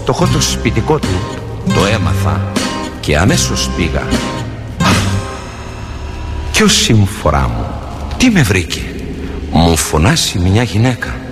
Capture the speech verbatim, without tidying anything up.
φτωχό το σπιτικό του το έμαθα και αμέσως πήγα. Κι ως συμφορά μου, τι με βρήκε? Μου φωνάσει μια γυναίκα.